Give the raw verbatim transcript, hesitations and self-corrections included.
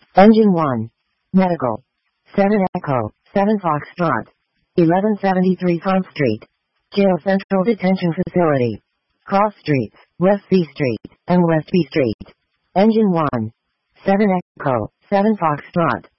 Engine one. Medical. seven Echo, seven Foxtrot. eleven seventy-three Front Street. Jail Central Detention Facility. Cross Streets, West C Street, and West B Street. Engine one. seven Echo, seven Foxtrot.